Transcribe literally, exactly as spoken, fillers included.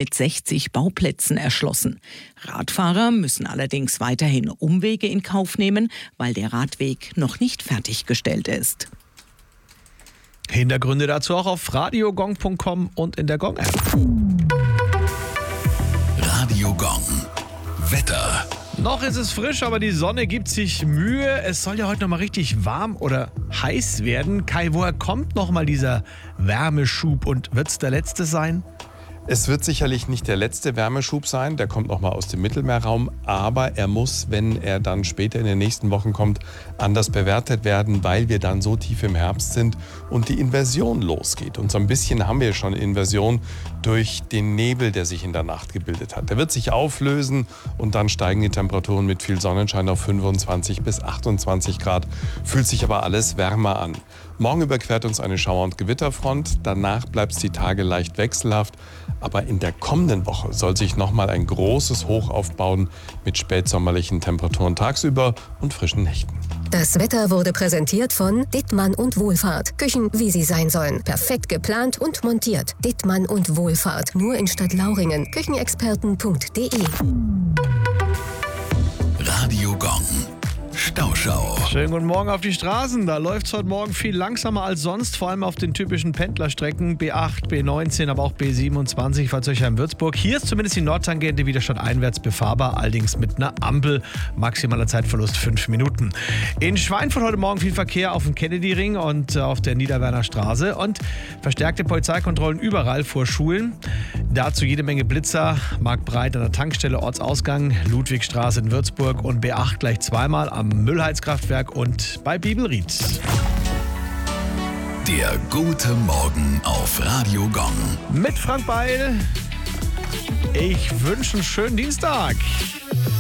mit sechzig Bauplätzen erschlossen. Radfahrer müssen allerdings weiterhin Umwege in Kauf nehmen, weil der Radweg noch nicht fertiggestellt ist. Hintergründe dazu auch auf radiogong punkt com und in der Gong-App. Radio Gong. Wetter. Noch ist es frisch, aber die Sonne gibt sich Mühe. Es soll ja heute noch mal richtig warm oder heiß werden. Kai, woher kommt noch mal dieser Wärmeschub und wird es der letzte sein? Es wird sicherlich nicht der letzte Wärmeschub sein, der kommt nochmal aus dem Mittelmeerraum, aber er muss, wenn er dann später in den nächsten Wochen kommt, anders bewertet werden, weil wir dann so tief im Herbst sind und die Inversion losgeht. Und so ein bisschen haben wir schon Inversion durch den Nebel, der sich in der Nacht gebildet hat. Der wird sich auflösen und dann steigen die Temperaturen mit viel Sonnenschein auf fünfundzwanzig bis achtundzwanzig Grad, fühlt sich aber alles wärmer an. Morgen überquert uns eine Schauer- und Gewitterfront, danach bleibt es die Tage leicht wechselhaft, aber in der kommenden Woche soll sich nochmal ein großes Hoch aufbauen mit spätsommerlichen Temperaturen tagsüber und frischen Nächten. Das Wetter wurde präsentiert von Dittmann und Wohlfahrt. Küchen, wie sie sein sollen. Perfekt geplant und montiert. Dittmann und Wohlfahrt. Nur in Stadtlauringen. Küchenexperten punkt de. Radio Gong. Stauschau. Schönen guten Morgen auf die Straßen. Da läuft es heute Morgen viel langsamer als sonst, vor allem auf den typischen Pendlerstrecken B acht, B neunzehn, aber auch B siebenundzwanzig, Pforzheim-Würzburg. Hier ist zumindest die Nordtangente wieder stadteinwärts befahrbar, allerdings mit einer Ampel. Maximaler Zeitverlust fünf Minuten. In Schweinfurt heute Morgen viel Verkehr auf dem Kennedy-Ring und auf der Niederwerner Straße und verstärkte Polizeikontrollen überall vor Schulen. Dazu jede Menge Blitzer, Marktbreit an der Tankstelle, Ortsausgang, Ludwigstraße in Würzburg und B acht gleich zweimal am Müllheizkraftwerk und bei Bibelried. Der gute Morgen auf Radio Gong. Mit Frank Beil. Ich wünsche einen schönen Dienstag.